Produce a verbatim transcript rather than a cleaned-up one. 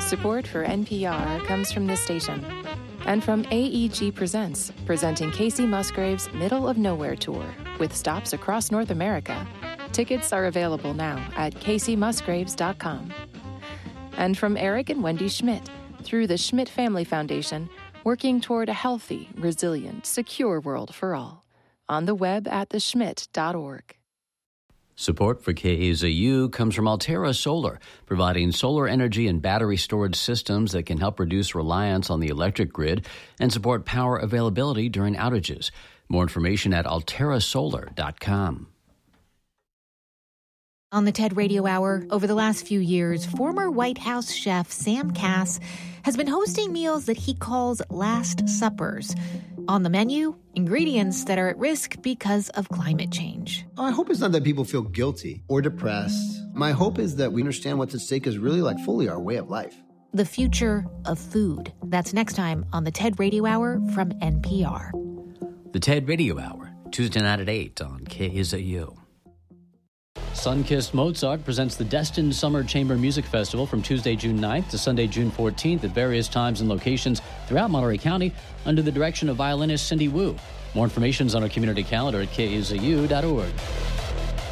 Support for N P R comes from this station and from A E G Presents, presenting Kacey Musgrave's Middle of Nowhere Tour with stops across North America. Tickets are available now at kacey musgraves dot com. And from Eric and Wendy Schmidt, through the Schmidt Family Foundation, working toward a healthy, resilient, secure world for all. On the web at the schmidt dot org. Support for K A Z U comes from Altera Solar, providing solar energy and battery storage systems that can help reduce reliance on the electric grid and support power availability during outages. More information at altera solar dot com. On the TED Radio Hour, over the last few years, former White House chef Sam Kass has been hosting meals that he calls Last Suppers. On the menu, ingredients that are at risk because of climate change. My hope is not that people feel guilty or depressed. My hope is that we understand what's at stake is really like fully our way of life. The future of food. That's next time on the TED Radio Hour from N P R. The TED Radio Hour, Tuesday night at eight on K A Z U. Sunkissed Mozart presents the Destin Summer Chamber Music Festival from Tuesday, June ninth to Sunday, June fourteenth at various times and locations throughout Monterey County under the direction of violinist Cindy Wu. More information is on our community calendar at k a z u dot org.